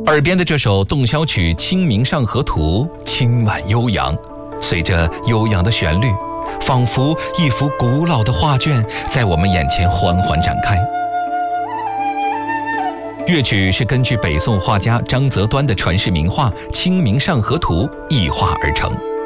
耳边的这首洞箫曲《清明上河图》轻婉悠扬，随着悠扬的旋律，仿佛一幅古老的画卷在我们眼前缓缓展开。乐曲是根据北宋画家张择端的传世名画《清明上河图》异画而成。